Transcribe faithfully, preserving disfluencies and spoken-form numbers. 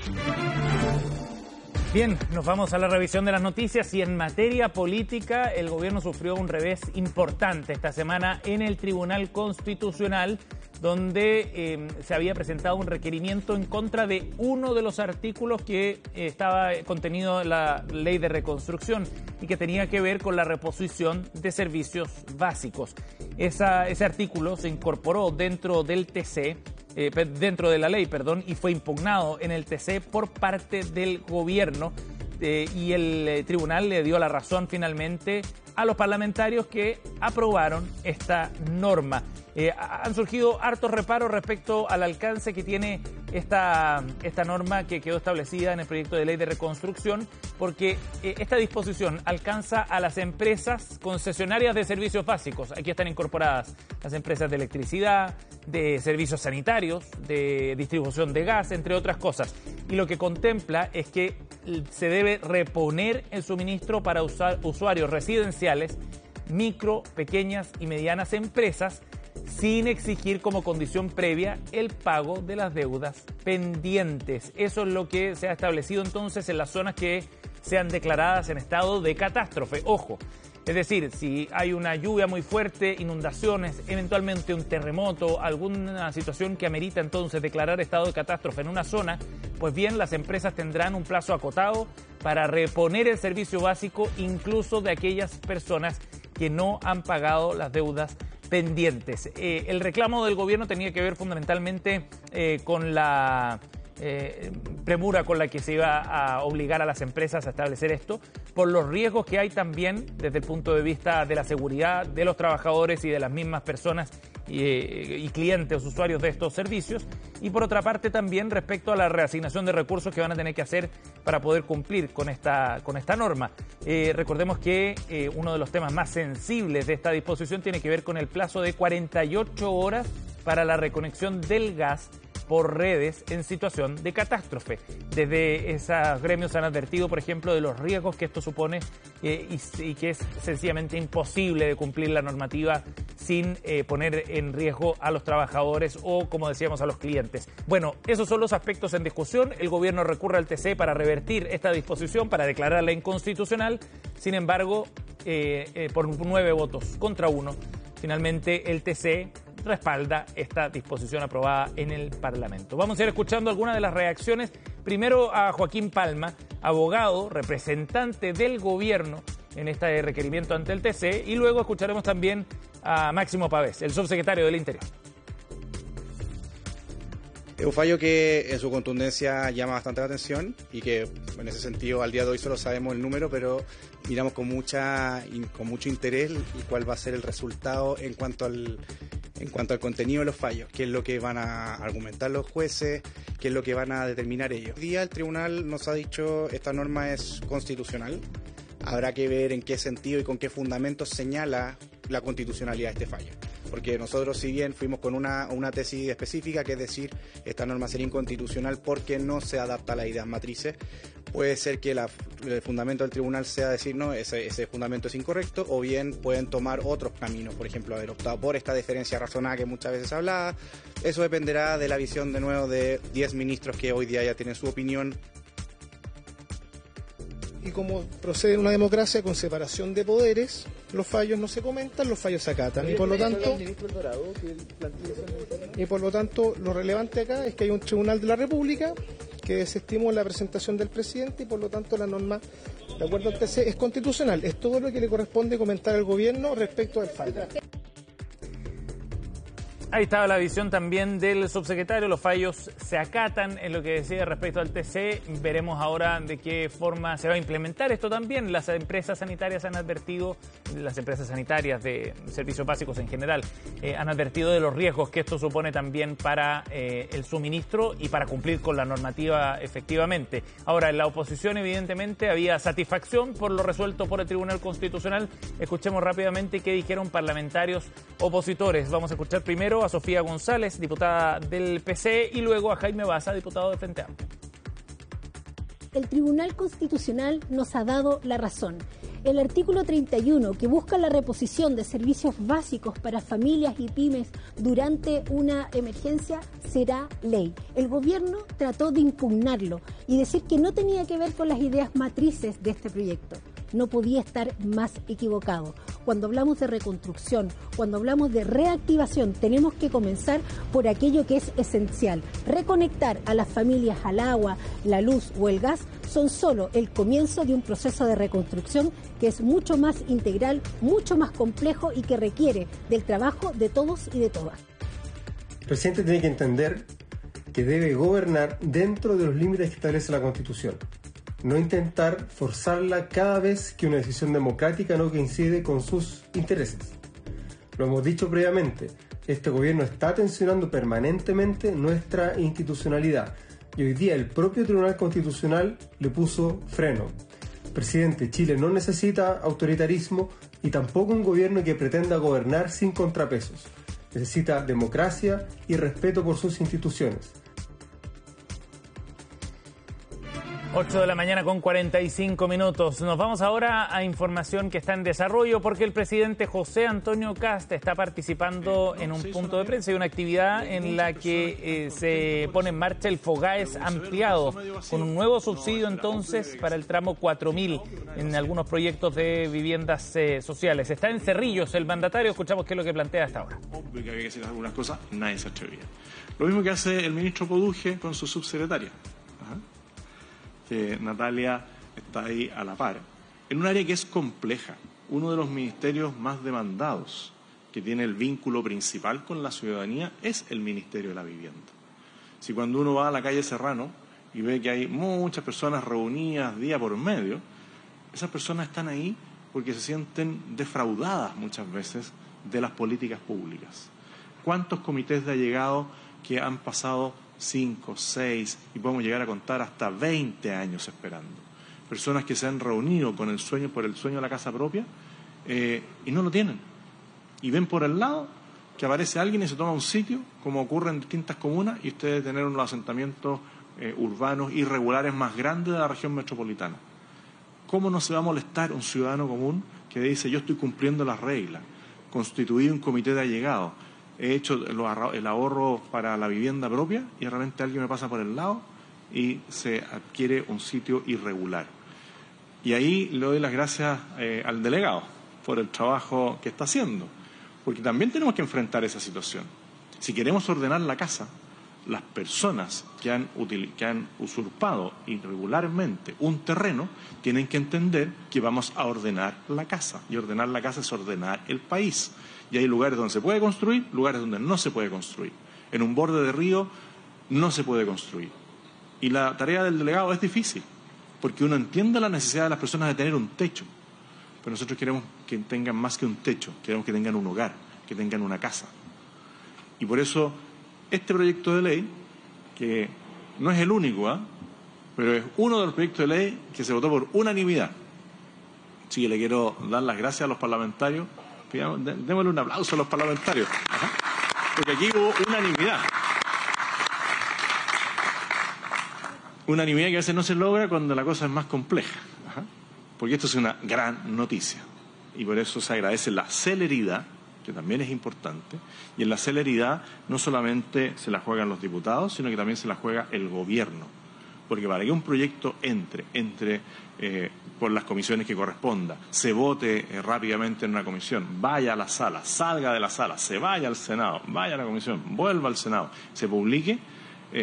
Bien, nos vamos a la revisión de las noticias y en materia política el gobierno sufrió un revés importante esta semana en el Tribunal Constitucional, donde eh, se había presentado un requerimiento en contra de uno de los artículos que eh, estaba contenido en la Ley de Reconstrucción y que tenía que ver con la reposición de servicios básicos. Esa, ese artículo se incorporó dentro del T C, Eh, dentro de la ley, perdón, y fue impugnado en el T C por parte del gobierno eh, y el eh, tribunal le dio la razón finalmente a los parlamentarios que aprobaron esta norma. Eh, han surgido hartos reparos respecto al alcance que tiene esta, esta norma que quedó establecida en el proyecto de ley de reconstrucción, porque eh, esta disposición alcanza a las empresas concesionarias de servicios básicos. Aquí están incorporadas las empresas de electricidad, de servicios sanitarios, de distribución de gas, entre otras cosas. Y lo que contempla es que se debe reponer el suministro para usar, usuarios residenciales, micro, pequeñas y medianas empresas, sin exigir como condición previa el pago de las deudas pendientes. Eso es lo que se ha establecido entonces en las zonas que sean declaradas en estado de catástrofe. Ojo, es decir, si hay una lluvia muy fuerte, inundaciones, eventualmente un terremoto, alguna situación que amerita entonces declarar estado de catástrofe en una zona, pues bien, las empresas tendrán un plazo acotado para reponer el servicio básico, incluso de aquellas personas que no han pagado las deudas pendientes. Eh, el reclamo del gobierno tenía que ver fundamentalmente eh, con la eh, premura con la que se iba a obligar a las empresas a establecer esto, por los riesgos que hay también desde el punto de vista de la seguridad de los trabajadores y de las mismas personas y, eh, y clientes, usuarios de estos servicios, y por otra parte también respecto a la reasignación de recursos que van a tener que hacer para poder cumplir con esta, con esta norma. Eh, recordemos que eh, uno de los temas más sensibles de esta disposición tiene que ver con el plazo de cuarenta y ocho horas para la reconexión del gas por redes en situación de catástrofe. Desde esos gremios han advertido, por ejemplo, de los riesgos que esto supone eh, y, y que es sencillamente imposible de cumplir la normativa sin eh, poner en riesgo a los trabajadores o, como decíamos, a los clientes. Bueno, esos son los aspectos en discusión. El gobierno recurre al T C para revertir esta disposición, para declararla inconstitucional. Sin embargo, eh, eh, por nueve votos contra uno, finalmente el T C respalda esta disposición aprobada en el Parlamento. Vamos a ir escuchando algunas de las reacciones. Primero a Joaquín Palma, abogado, representante del gobierno en este requerimiento ante el T C, y luego escucharemos también a Máximo Pavés, el subsecretario del Interior. Es un fallo que en su contundencia llama bastante la atención y que en ese sentido al día de hoy solo sabemos el número, pero miramos con mucha con mucho interés cuál va a ser el resultado en cuanto al en cuanto al contenido de los fallos, qué es lo que van a argumentar los jueces, qué es lo que van a determinar ellos. Hoy día el tribunal nos ha dicho esta norma es constitucional. Habrá que ver en qué sentido y con qué fundamentos señala la constitucionalidad de este fallo. Porque nosotros, si bien fuimos con una, una tesis específica, que es decir, esta norma sería inconstitucional porque no se adapta a las ideas matrices, puede ser que la, el fundamento del tribunal sea decir, no, ese, ese fundamento es incorrecto, o bien pueden tomar otros caminos, por ejemplo, haber optado por esta deferencia razonada que muchas veces hablaba. Eso dependerá de la visión, de nuevo, de diez ministros que hoy día ya tienen su opinión. Y como procede en una democracia con separación de poderes, los fallos no se comentan, los fallos se acatan. Y por lo tanto, y por lo tanto, lo relevante acá es que hay un tribunal de la República que desestimó la presentación del presidente y por lo tanto la norma, de acuerdo al T C, es constitucional. Es todo lo que le corresponde comentar al gobierno respecto al fallo. Ahí estaba la visión también del subsecretario. Los fallos se acatan en lo que decía respecto al T C. Veremos ahora de qué forma se va a implementar esto también. Las empresas sanitarias han advertido, las empresas sanitarias de servicios básicos en general, eh, han advertido de los riesgos que esto supone también para eh, el suministro y para cumplir con la normativa efectivamente. Ahora, en la oposición evidentemente había satisfacción por lo resuelto por el Tribunal Constitucional. Escuchemos rápidamente qué dijeron parlamentarios opositores. Vamos a escuchar primero a Sofía González, diputada del P C, y luego a Jaime Baza, diputado de Frente Amplio. El Tribunal Constitucional nos ha dado la razón. El artículo treinta y uno, que busca la reposición de servicios básicos para familias y pymes durante una emergencia, será ley. El gobierno trató de impugnarlo y decir que no tenía que ver con las ideas matrices de este proyecto. No podía estar más equivocado. Cuando hablamos de reconstrucción, cuando hablamos de reactivación, tenemos que comenzar por aquello que es esencial. Reconectar a las familias al agua, la luz o el gas son solo el comienzo de un proceso de reconstrucción que es mucho más integral, mucho más complejo y que requiere del trabajo de todos y de todas. El presidente tiene que entender que debe gobernar dentro de los límites que establece la Constitución. No intentar forzarla cada vez que una decisión democrática no coincide con sus intereses. Lo hemos dicho previamente, este gobierno está tensionando permanentemente nuestra institucionalidad y hoy día el propio Tribunal Constitucional le puso freno. Presidente, Chile no necesita autoritarismo y tampoco un gobierno que pretenda gobernar sin contrapesos. Necesita democracia y respeto por sus instituciones. ocho de la mañana con cuarenta y cinco minutos. Nos vamos ahora a información que está en desarrollo porque el presidente José Antonio Kast está participando en un punto de prensa y una actividad en la que eh, se pone en marcha el FOGAES ampliado con un nuevo subsidio entonces para el tramo cuatro mil en algunos proyectos de viviendas eh, sociales. Está en Cerrillos el mandatario, escuchamos qué es lo que plantea hasta ahora. Obvio que había que hacer algunas cosas, nadie se atrevía. Lo mismo que hace el ministro Poduje con su subsecretaria. Ajá. Que Natalia está ahí a la par, en un área que es compleja, uno de los ministerios más demandados, que tiene el vínculo principal con la ciudadanía, es el Ministerio de la Vivienda. Si cuando uno va a la calle Serrano y ve que hay muchas personas reunidas día por medio, esas personas están ahí porque se sienten defraudadas muchas veces de las políticas públicas. ¿Cuántos comités de allegado que han pasado cinco, seis y podemos llegar a contar hasta veinte años esperando? Personas que se han reunido con el sueño, por el sueño de la casa propia eh, y no lo tienen. Y ven por el lado que aparece alguien y se toma un sitio, como ocurre en distintas comunas, y ustedes tienen unos asentamientos eh, urbanos irregulares más grandes de la región metropolitana. ¿Cómo no se va a molestar un ciudadano común que dice yo estoy cumpliendo las reglas, constituí un comité de allegados, he hecho el ahorro para la vivienda propia y de repente alguien me pasa por el lado y se adquiere un sitio irregular? Y ahí le doy las gracias eh, al delegado por el trabajo que está haciendo, porque también tenemos que enfrentar esa situación. Si queremos ordenar la casa, las personas que han, util- que han usurpado irregularmente un terreno tienen que entender que vamos a ordenar la casa, y ordenar la casa es ordenar el país. Y hay lugares donde se puede construir, lugares donde no se puede construir. En un borde de río no se puede construir. Y la tarea del delegado es difícil, porque uno entiende la necesidad de las personas de tener un techo. Pero nosotros queremos que tengan más que un techo, queremos que tengan un hogar, que tengan una casa. Y por eso este proyecto de ley, que no es el único, ¿eh? pero es uno de los proyectos de ley que se votó por unanimidad. Así que le quiero dar las gracias a los parlamentarios. Démosle un aplauso a los parlamentarios. Ajá. Porque aquí hubo unanimidad. Unanimidad que a veces no se logra cuando la cosa es más compleja. Ajá. Porque esto es una gran noticia. Y por eso se agradece la celeridad, que también es importante. Y en la celeridad no solamente se la juegan los diputados, sino que también se la juega el gobierno. Porque para que un proyecto entre, entre eh, por las comisiones que corresponda, se vote eh, rápidamente en una comisión, vaya a la sala, salga de la sala, se vaya al Senado, vaya a la comisión, vuelva al Senado, se publique,